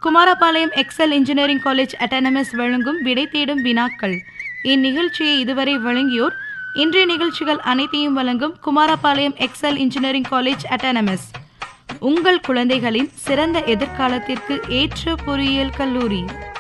Kumarapalayam XL engineering college autonomous வழங்கும் விடை தேடும் வினாக்கள். இந்நிகழ்ச்சியை இதுவரை வழங்கியோர் இன்றைய நிகழ்ச்சிகள் அனைத்தையும் வழங்கும் Kumarapalayam XL engineering college autonomous. உங்கள் குழந்தைகளின் சிறந்த எதிர்காலத்திற்கு ஏற்ற பொறியியல் கல்லூரி.